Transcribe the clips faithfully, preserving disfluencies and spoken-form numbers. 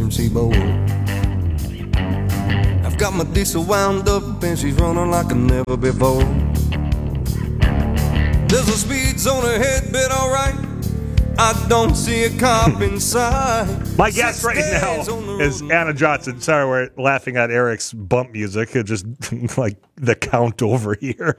M C board. I've got my diesel wound up and she's running like I never before. There's a speed zone ahead, but alright, I don't see a cop inside. My guest right now is Anna Johnson. Sorry, we're laughing at Eric's bump music. It just like the count over here.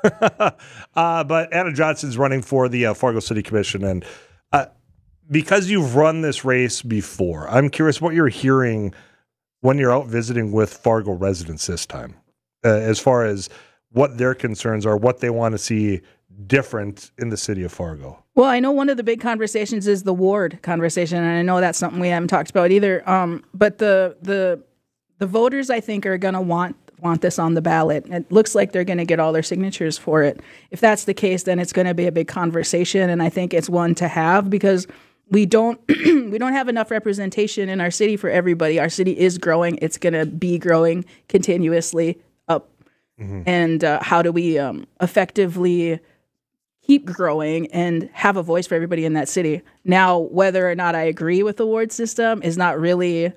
uh, but Anna Johnson's running for the uh, Fargo City Commission. And uh, because you've run this race before, I'm curious what you're hearing when you're out visiting with Fargo residents this time, uh, as far as what their concerns are, what they want to see different in the city of Fargo. Well, I know one of the big conversations is the ward conversation, and I know that's something we haven't talked about either. Um, but the the the voters, I think, are going to want want this on the ballot. It looks like they're going to get all their signatures for it. If that's the case, then it's going to be a big conversation, and I think it's one to have because we don't we don't have enough representation in our city for everybody. Our city is growing; it's going to be growing continuously up. Mm-hmm. And uh, how do we um, effectively keep growing and have a voice for everybody in that city? Now, whether or not I agree with the ward system is not really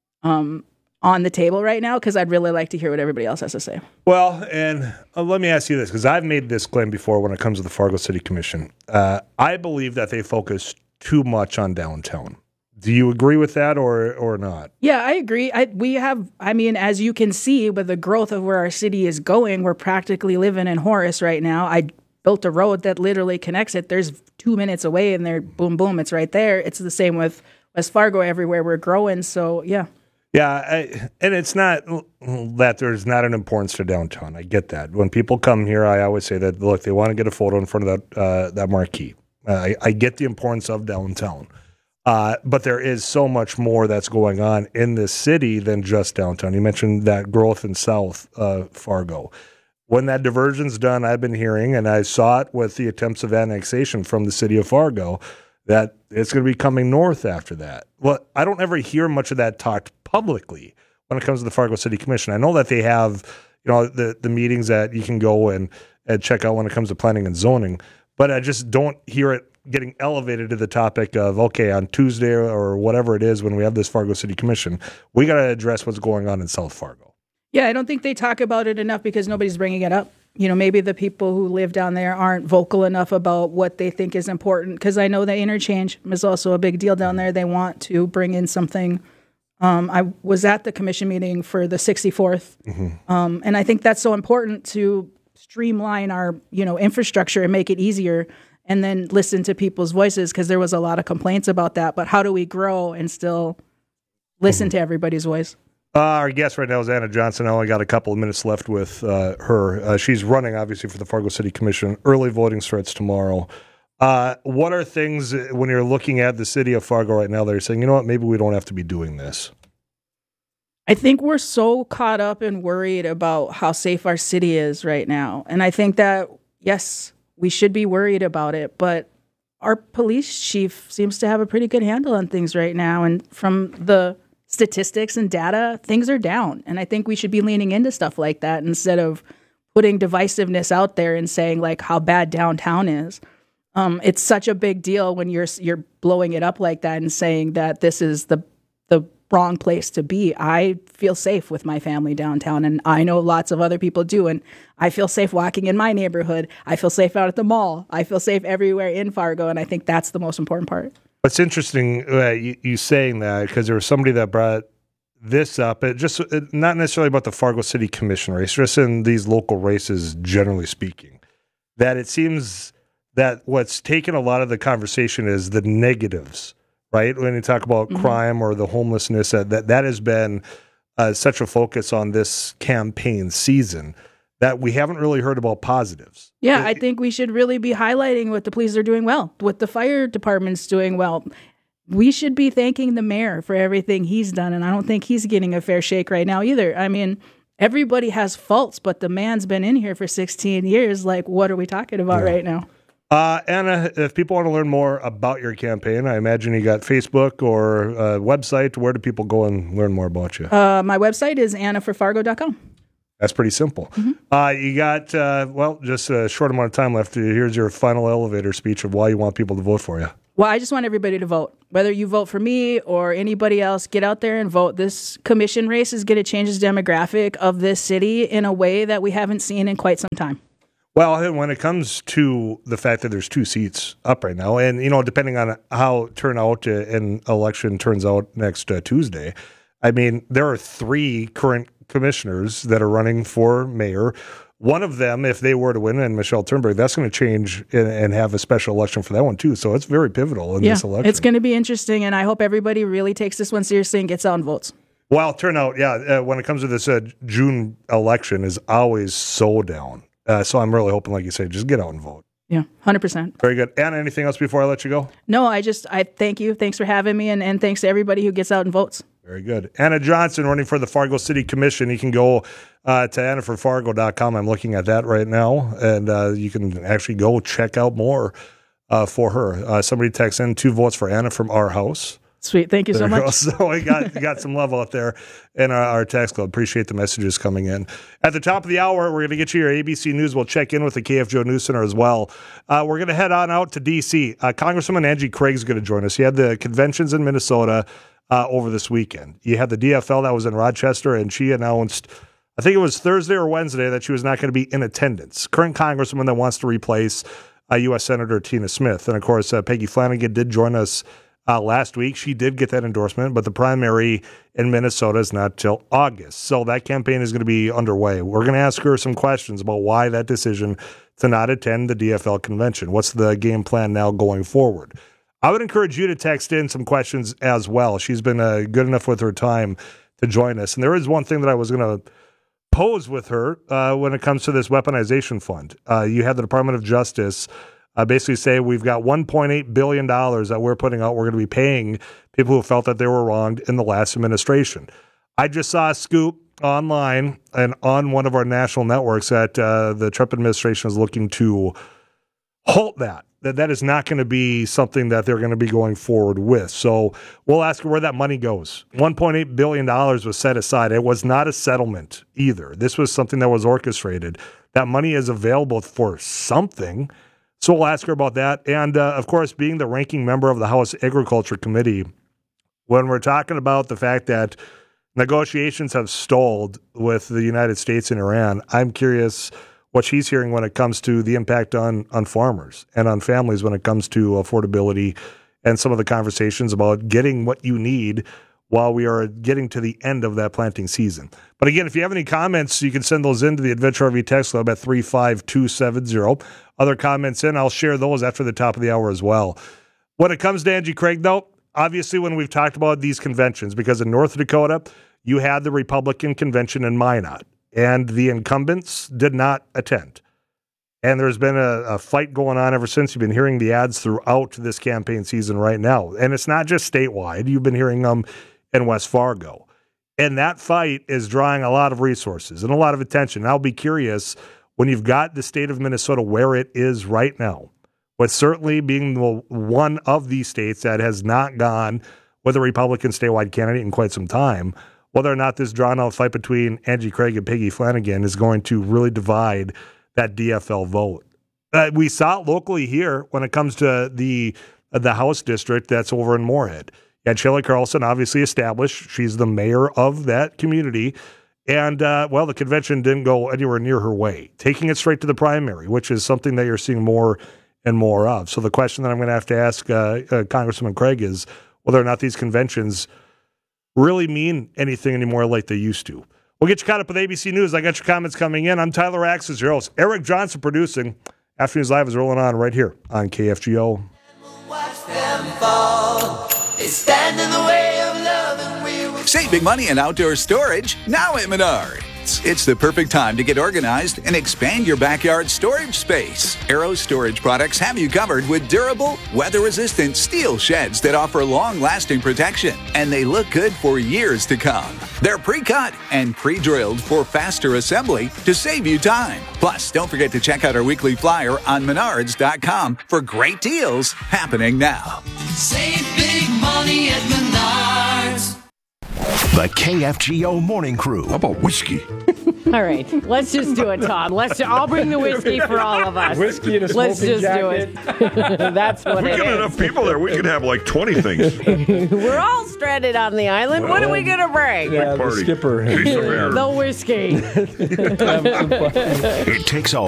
um, on the table right now because I'd really like to hear what everybody else has to say. Well, and uh, let me ask you this, because I've made this claim before when it comes to the Fargo City Commission. Uh, I believe that they focus too much on downtown. Do you agree with that or or not? Yeah, I agree. I, we have, I mean, as you can see with the growth of where our city is going, we're practically living in Horace right now. I built a road that literally connects it. There's two minutes away and there, boom, boom, it's right there. It's the same with West Fargo everywhere we're growing. So, yeah. Yeah, I, and it's not that there's not an importance to downtown. I get that. When people come here, I always say that, look, they want to get a photo in front of that uh, that marquee. Uh, I, I get the importance of downtown. Uh, but there is so much more that's going on in this city than just downtown. You mentioned that growth in South uh, Fargo. When that diversion's done, I've been hearing, and I saw it with the attempts of annexation from the city of Fargo, that it's going to be coming north after that. Well, I don't ever hear much of that talked publicly when it comes to the Fargo City Commission. I know that they have, you know, the, the meetings that you can go and, and check out when it comes to planning and zoning, but I just don't hear it getting elevated to the topic of, okay, on Tuesday or whatever it is when we have this Fargo City Commission, we got to address what's going on in South Fargo. Yeah, I don't think they talk about it enough because nobody's bringing it up. You know, maybe the people who live down there aren't vocal enough about what they think is important because I know the interchange is also a big deal down there. They want to bring in something. Um, I was at the commission meeting for the sixty-fourth, mm-hmm. um, and I think that's so important to streamline our, you know, infrastructure and make it easier and then listen to people's voices because there was a lot of complaints about that. But how do we grow and still listen mm-hmm. to everybody's voice? Uh, our guest right now is Anna Johnson. I only got a couple of minutes left with uh, her. Uh, she's running, obviously, for the Fargo City Commission. Early voting starts tomorrow. Uh, what are things, when you're looking at the city of Fargo right now, that you're saying, you know what, maybe we don't have to be doing this? I think we're so caught up and worried about how safe our city is right now. And I think that, yes, we should be worried about it, but our police chief seems to have a pretty good handle on things right now. And from the statistics and data, things are down. And I think we should be leaning into stuff like that instead of putting divisiveness out there and saying like how bad downtown is. Um, it's such a big deal when you're you're blowing it up like that and saying that this is the the wrong place to be. I feel safe with my family downtown, and I know lots of other people do, and I feel safe walking in my neighborhood. I feel safe out at the mall. I feel safe everywhere in Fargo, and I think that's the most important part. It's interesting uh, you, you saying that because there was somebody that brought this up. It just it, not necessarily about the Fargo City Commission race, just in these local races, generally speaking, that it seems that what's taken a lot of the conversation is the negatives. Right? When you talk about mm-hmm. crime or the homelessness, that that, that has been uh, such a focus on this campaign season that we haven't really heard about positives. Yeah, it, I think we should really be highlighting what the police are doing well, what the fire department's doing well. We should be thanking the mayor for everything he's done, and I don't think he's getting a fair shake right now either. I mean, everybody has faults, but the man's been in here for sixteen years. Like, what are we talking about yeah. right now? Uh, Anna, if people want to learn more about your campaign, I imagine you got Facebook or a website. Where do people go and learn more about you? Uh, my website is anna for fargo dot com. That's pretty simple. Mm-hmm. Uh, you got, uh, well, just a short amount of time left. Here's your final elevator speech of why you want people to vote for you. Well, I just want everybody to vote. Whether you vote for me or anybody else, get out there and vote. This commission race is going to change the demographic of this city in a way that we haven't seen in quite some time. Well, and when it comes to the fact that there's two seats up right now, and, you know, depending on how turnout in election turns out next uh, Tuesday, I mean, there are three current commissioners that are running for mayor. One of them, if they were to win, and Michelle Turnberg, that's going to change and, and have a special election for that one, too. So it's very pivotal in yeah, this election. It's going to be interesting, and I hope everybody really takes this one seriously and gets out and votes. Well, turnout, yeah, uh, when it comes to this uh, June election is always so down. Uh, so I'm really hoping, like you say, just get out and vote. Yeah, one hundred percent. Very good. Anna, anything else before I let you go? No, I just, I thank you. Thanks for having me, and, and thanks to everybody who gets out and votes. Very good. Anna Johnson running for the Fargo City Commission. You can go uh, to anna for fargo dot com. I'm looking at that right now, and uh, you can actually go check out more uh, for her. Uh, somebody texts in two votes for Anna from our house. Sweet. Thank you there so much. Go. So we got, got some love out there in our, our text club. Appreciate the messages coming in. At the top of the hour, we're going to get you your A B C News. We'll check in with the K F G O News Center as well. Uh, we're going to head on out to D C. Uh, Congresswoman Angie Craig is going to join us. He had the conventions in Minnesota uh, over this weekend. You had the D F L that was in Rochester, and she announced, I think it was Thursday or Wednesday, that she was not going to be in attendance. Current Congresswoman that wants to replace uh, U S Senator Tina Smith. And, of course, uh, Peggy Flanagan did join us Uh, last week. She did get that endorsement, but the primary in Minnesota is not till August. So that campaign is going to be underway. We're going to ask her some questions about why that decision to not attend the D F L convention. What's the game plan now going forward? I would encourage you to text in some questions as well. She's been uh, good enough with her time to join us. And there is one thing that I was going to pose with her uh, when it comes to this weaponization fund. Uh, you had the Department of Justice Uh, basically say we've got one point eight billion dollars that we're putting out. We're going to be paying people who felt that they were wronged in the last administration. I just saw a scoop online and on one of our national networks that uh, the Trump administration is looking to halt that. That that is not going to be something that they're going to be going forward with. So we'll ask her where that money goes. one point eight billion dollars was set aside. It was not a settlement either. This was something that was orchestrated. That money is available for something. So we'll ask her about that. And, uh, of course, being the ranking member of the House Agriculture Committee, when we're talking about the fact that negotiations have stalled with the United States and Iran, I'm curious what she's hearing when it comes to the impact on, on farmers and on families when it comes to affordability and some of the conversations about getting what you need while we are getting to the end of that planting season. But again, if you have any comments, you can send those in to the Adventure R V Text Club at three five two seven zero. Other comments in, I'll share those after the top of the hour as well. When it comes to Angie Craig, though, obviously when we've talked about these conventions, because in North Dakota, you had the Republican convention in Minot, and the incumbents did not attend. And there's been a, a fight going on ever since. You've been hearing the ads throughout this campaign season right now. And it's not just statewide. You've been hearing them in West Fargo. And that fight is drawing a lot of resources and a lot of attention. And I'll be curious, when you've got the state of Minnesota where it is right now, with certainly being the one of these states that has not gone with a Republican statewide candidate in quite some time, whether or not this drawn-out fight between Angie Craig and Peggy Flanagan is going to really divide that D F L vote. Uh, we saw it locally here when it comes to the uh, the House district that's over in Moorhead. You had Shelley Carlson, obviously established. She's the mayor of that community. And, uh, well, the convention didn't go anywhere near her way, taking it straight to the primary, which is something that you're seeing more and more of. So the question that I'm going to have to ask uh, uh, Congresswoman Craig is whether or not these conventions really mean anything anymore like they used to. We'll get you caught up with A B C News. I got your comments coming in. I'm Tyler Axis, your host. Eric Johnson producing. Afternoons Live is rolling on right here on K F G O. Watch them fall. They stand in the way of love and we will... Save big money in outdoor storage now at Menards. It's the perfect time to get organized and expand your backyard storage space. Arrow Storage products have you covered with durable, weather-resistant steel sheds that offer long-lasting protection, and they look good for years to come. They're pre-cut and pre-drilled for faster assembly to save you time. Plus, don't forget to check out our weekly flyer on menards dot com for great deals happening now. Save big money at Menards. The K F G O Morning Crew. How about whiskey? All right, let's just do it, Todd. Let's. I'll bring the whiskey for all of us. Whiskey and a Let's smoking just jacket. do it. That's what We it get is. enough people there. We could have like twenty things. We're all stranded on the island. What are we gonna bring? Yeah, the Party. skipper. Case of beer. The whiskey. Have some fun. It takes a